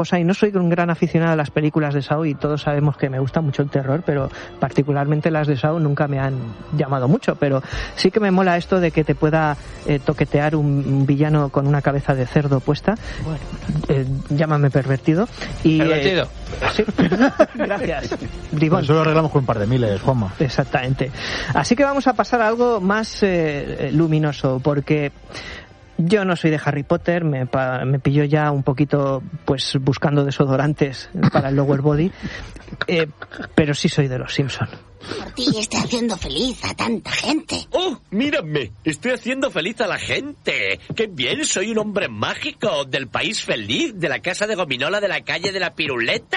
y no soy un gran aficionado a las películas de Saw y todos sabemos que me gusta mucho el terror, pero particularmente las de Saw nunca me han llamado mucho, pero sí que me mola esto de que te pueda toquetear un villano con una cabeza de cerdo puesta. Bueno, llámame pervertido. ¿Pervertido? Sí. Gracias, Bribón. Eso lo arreglamos con un par de miles, Juanma. Exactamente. Así que vamos a pasar a algo más luminoso, porque yo no soy de Harry Potter, me pilló ya un poquito pues buscando desodorantes para el lower body, pero sí soy de los Simpson. Por ti estoy haciendo feliz a tanta gente. ¡Oh, mírame! Estoy haciendo feliz a la gente. ¡Qué bien! Soy un hombre mágico del país feliz, de la casa de gominola de la calle de la Piruleta.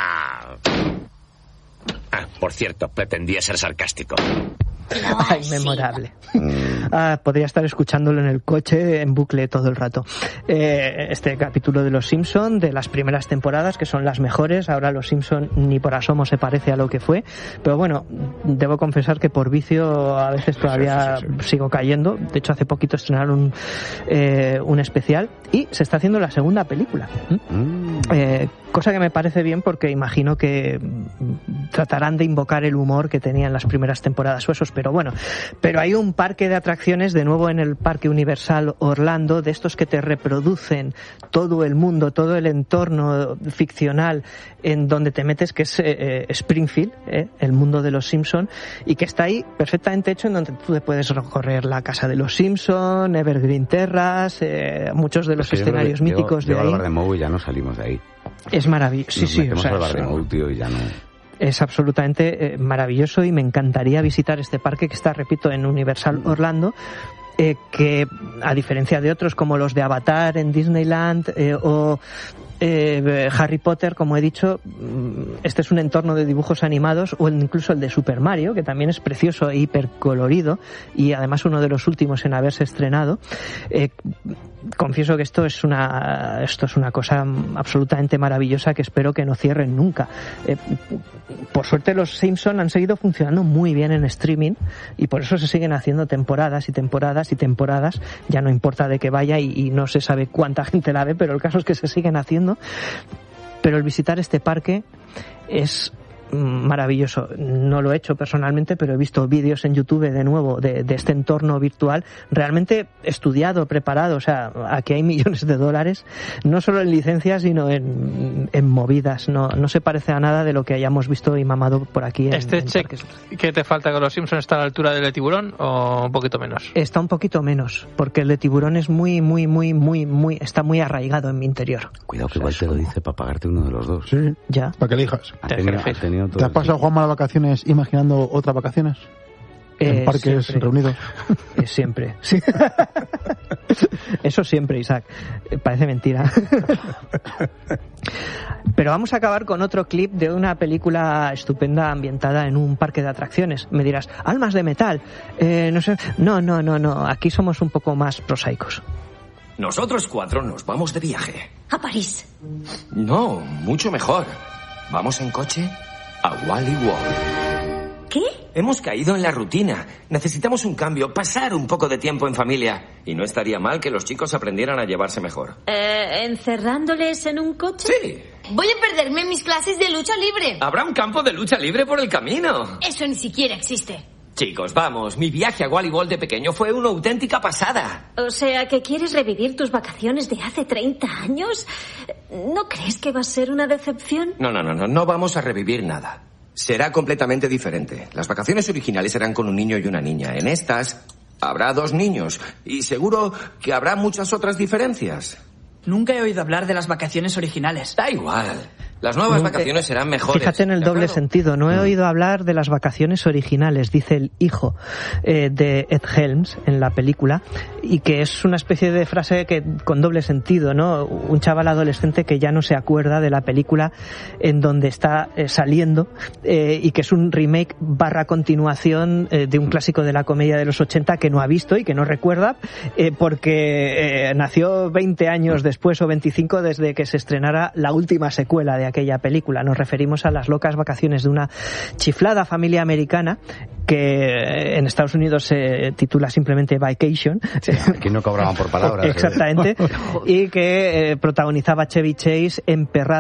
Ah, por cierto, pretendía ser sarcástico. Ay, memorable. Podría estar escuchándolo en el coche en bucle todo el rato. Este capítulo de Los Simpson, de las primeras temporadas, que son las mejores. Ahora Los Simpson ni por asomo se parece a lo que fue. Pero bueno, debo confesar que por vicio a veces todavía sigo cayendo. De hecho, hace poquito estrenaron un especial y se está haciendo la segunda película. Cosa que me parece bien porque imagino que tratarán de invocar el humor que tenían las primeras temporadas o esos, pero bueno. Pero hay un parque de atracciones, de nuevo en el Parque Universal Orlando, de estos que te reproducen todo el mundo, todo el entorno ficcional en donde te metes, que es Springfield, el mundo de los Simpson, y que está ahí perfectamente hecho, en donde tú puedes recorrer la casa de los Simpson, Evergreen Terrace, muchos de los escenarios míticos de ahí. Al bar de Moe y ya no salimos de ahí. Es maravilloso. Sí, sí, o sea, al bar de Moe, tío, y ya no. Es absolutamente maravilloso y me encantaría visitar este parque que está, repito, en Universal Orlando, que a diferencia de otros como los de Avatar en Disneyland o Harry Potter, como he dicho, este es un entorno de dibujos animados, o incluso el de Super Mario, que también es precioso e hipercolorido y además uno de los últimos en haberse estrenado. Confieso que esto es una cosa absolutamente maravillosa que espero que no cierren nunca. Por suerte los Simpson han seguido funcionando muy bien en streaming y por eso se siguen haciendo temporadas y temporadas y temporadas. Ya no importa de qué vaya y no se sabe cuánta gente la ve, pero el caso es que se siguen haciendo. Pero el visitar este parque es maravilloso. No lo he hecho personalmente, pero he visto vídeos en YouTube de nuevo de este entorno virtual realmente estudiado, preparado. O sea, aquí hay millones de dólares, no solo en licencias, sino en movidas. No se parece a nada de lo que hayamos visto y mamado por aquí. Check que te falta con los Simpsons está a la altura del de Tiburón o un poquito menos. Está un poquito menos, porque el de Tiburón es muy está muy arraigado en mi interior. Cuidado que igual te lo dice para pagarte uno de los dos. Sí, ya. Para que elijas. ¿Te has pasado, Juanma, las vacaciones imaginando otras vacaciones? En parques siempre. Reunidos. Siempre. Sí. Eso siempre, Isaac. Parece mentira. Pero vamos a acabar con otro clip de una película estupenda ambientada en un parque de atracciones. Me dirás, almas de metal. No sé. No. Aquí somos un poco más prosaicos. Nosotros 4 nos vamos de viaje. A París. No, mucho mejor. Vamos en coche a Wally World. ¿Qué? Hemos caído en la rutina. Necesitamos un cambio, pasar un poco de tiempo en familia. Y no estaría mal que los chicos aprendieran a llevarse mejor. ¿Encerrándoles en un coche? Sí. Voy a perderme mis clases de lucha libre. Habrá un campo de lucha libre por el camino. Eso ni siquiera existe. Chicos, vamos, mi viaje a Wally World de pequeño fue una auténtica pasada. O sea, ¿que quieres revivir tus vacaciones de hace 30 años? ¿No crees que va a ser una decepción? No vamos a revivir nada. Será completamente diferente. Las vacaciones originales eran con un niño y una niña. En estas habrá 2 niños. Y seguro que habrá muchas otras diferencias. Nunca he oído hablar de las vacaciones originales. Da igual. Las nuevas vacaciones serán mejores. Fíjate en el doble sentido. No he oído hablar de las vacaciones originales, dice el hijo de Ed Helms en la película, y que es una especie de frase que con doble sentido, ¿no? Un chaval adolescente que ya no se acuerda de la película en donde está saliendo y que es un remake / continuación de un clásico de la comedia de los 80 que no ha visto y que no recuerda porque nació 20 años después o 25 desde que se estrenara la última secuela de aquella película. Nos referimos a las locas vacaciones de una chiflada familia americana que en Estados Unidos se titula simplemente Vacation. Sí, aquí no cobraban por palabras. Exactamente. Y que protagonizaba Chevy Chase emperrado